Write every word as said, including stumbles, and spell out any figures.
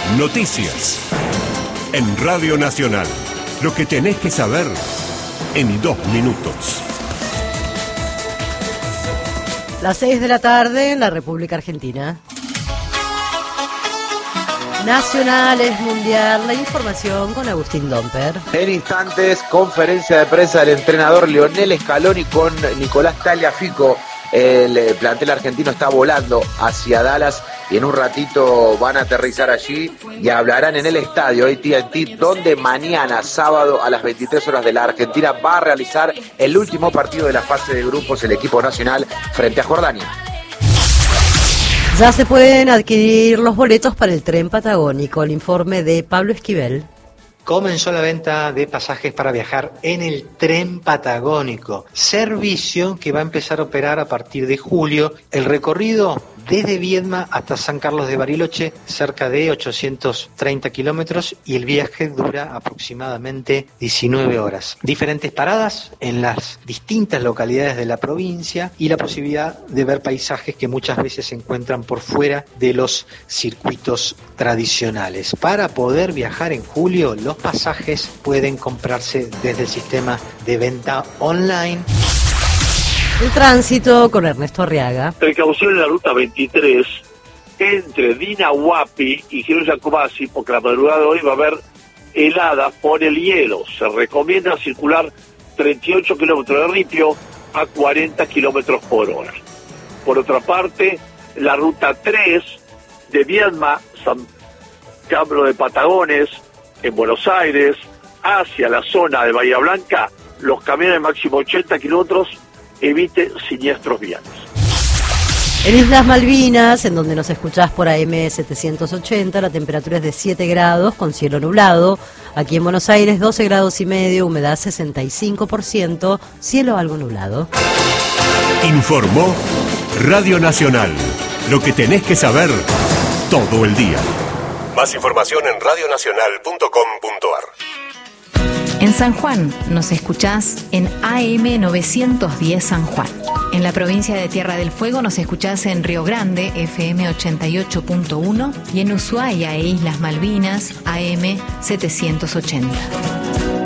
Noticias. En Radio Nacional. Lo que tenés que saber en dos minutos. Las seis de la tarde en la República Argentina. Nacional es mundial, la información con Agustín Domper. En instantes, conferencia de prensa del entrenador Lionel Scaloni con Nicolás Tagliafico. El plantel argentino está volando hacia Dallas y en un ratito van a aterrizar allí y hablarán en el estadio A T and T, donde mañana, sábado, a las veintitrés horas de la Argentina, va a realizar el último partido de la fase de grupos el equipo nacional frente a Jordania. Ya se pueden adquirir los boletos para el tren patagónico. El informe de Pablo Esquivel. Comenzó la venta de pasajes para viajar en el tren patagónico, servicio que va a empezar a operar a partir de julio. El recorrido desde Viedma hasta San Carlos de Bariloche, cerca de ochocientos treinta kilómetros, y el viaje dura aproximadamente diecinueve horas. Diferentes paradas en las distintas localidades de la provincia y la posibilidad de ver paisajes que muchas veces se encuentran por fuera de los circuitos tradicionales. Para poder viajar en julio, los pasajes pueden comprarse desde el sistema de venta online. El tránsito con Ernesto Arriaga. Precaución en la ruta veintitrés entre Dinahuapi y Girón Jacobasi, porque la madrugada de hoy va a haber heladas por el hielo. Se recomienda circular treinta y ocho kilómetros de ripio a cuarenta kilómetros por hora. Por otra parte, la ruta tres de Viedma, San Cabro de Patagones, en Buenos Aires, hacia la zona de Bahía Blanca, los camiones máximo ochenta kilómetros, evite siniestros viales. En Islas Malvinas, en donde nos escuchás por A M setecientos ochenta, la temperatura es de siete grados con cielo nublado. Aquí en Buenos Aires, doce grados y medio, humedad sesenta y cinco por ciento, cielo algo nublado. Informó Radio Nacional. Lo que tenés que saber todo el día. Más información en radio nacional punto com punto a r. En San Juan nos escuchás en A M novecientos diez San Juan. En la provincia de Tierra del Fuego nos escuchás en Río Grande, F M ochenta y ocho punto uno, y en Ushuaia e Islas Malvinas, A M setecientos ochenta.